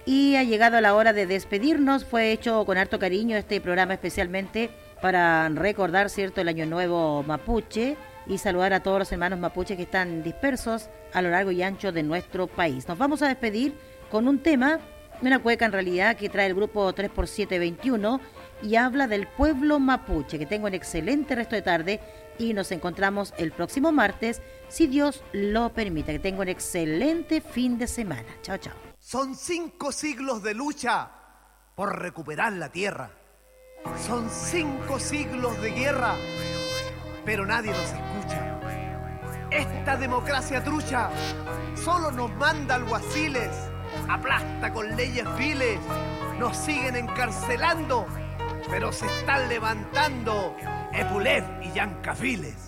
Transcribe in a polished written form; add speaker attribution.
Speaker 1: Y ha llegado la hora de despedirnos. Fue hecho con harto cariño este programa especialmente para recordar, ¿cierto?, el Año Nuevo Mapuche y saludar a todos los hermanos mapuches que están dispersos a lo largo y ancho de nuestro país. Nos vamos a despedir con un tema, una cueca en realidad, que trae el grupo 3x721 y habla del pueblo mapuche. Que tenga un excelente resto de tarde y nos encontramos el próximo martes, si Dios lo permite. Que tenga un excelente fin de semana. Chao, chao.
Speaker 2: Son 5 siglos de lucha por recuperar la tierra. Son 5 siglos de guerra, pero nadie nos escucha. Esta democracia trucha solo nos manda alguaciles, aplasta con leyes viles, nos siguen encarcelando, pero se están levantando Epulef y Yancafiles.